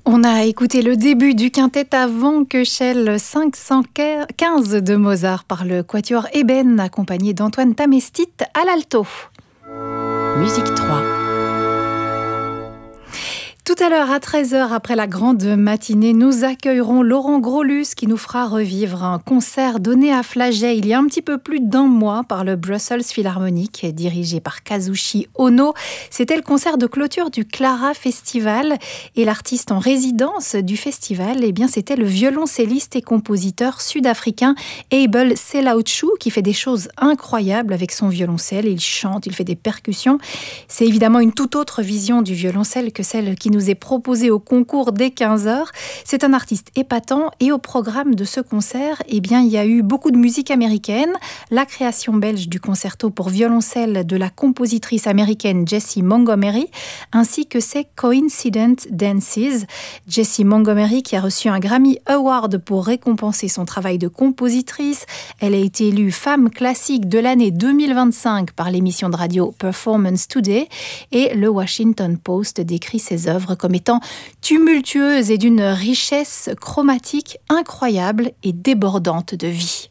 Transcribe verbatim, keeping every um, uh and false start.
On a écouté le début du quintet avant Köchel cinq cent quinze de Mozart par le quatuor Eben, accompagné d'Antoine Tamestit à l'alto. Musique trois. Tout à l'heure, à treize heures, après la grande matinée, nous accueillerons Laurent Grolus qui nous fera revivre un concert donné à Flagey il y a un petit peu plus d'un mois par le Brussels Philharmonic, dirigé par Kazushi Ono. C'était le concert de clôture du Clara Festival et l'artiste en résidence du festival, eh bien, c'était le violoncelliste et compositeur sud-africain Abel Selauchu qui fait des choses incroyables avec son violoncelle. Il chante, il fait des percussions. C'est évidemment une toute autre vision du violoncelle que celle qui nous est proposé au concours dès quinze heures. C'est un artiste épatant et au programme de ce concert, eh bien, il y a eu beaucoup de musique américaine, la création belge du concerto pour violoncelle de la compositrice américaine Jessie Montgomery, ainsi que ses Coincident Dances. Jessie Montgomery qui a reçu un Grammy Award pour récompenser son travail de compositrice. Elle a été élue femme classique de l'année deux mille vingt-cinq par l'émission de radio Performance Today et le Washington Post décrit ses œuvres comme étant tumultueuses et d'une richesse chromatique incroyable et débordante de vie.